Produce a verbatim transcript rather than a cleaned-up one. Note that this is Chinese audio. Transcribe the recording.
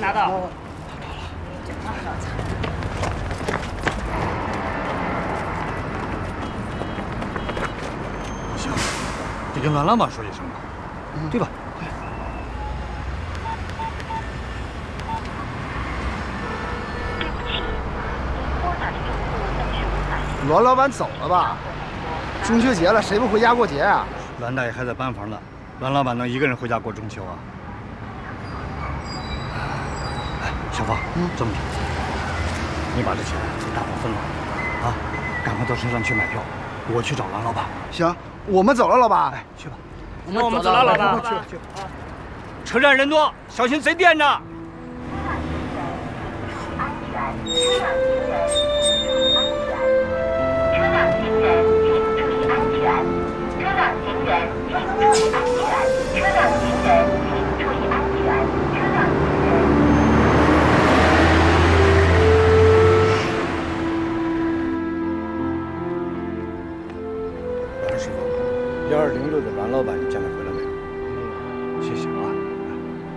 拿到。 行，得跟栾老板说一声吧， 嗯、 对吧？ 栾老板走了吧？中秋节了，谁不回家过节啊？ 栾大爷还在班房呢，栾老板能一个人回家过中秋啊？哎，小芳，嗯，这么着，你把这钱大伙分了，啊，赶快到车上去买票，我去找栾老板。 行，我们走了，老板。 哎，去吧。 那我们走了，老板。 去去。 车站人多，小心贼惦着。 栾师傅，幺二零六的栾老板，你见没回来？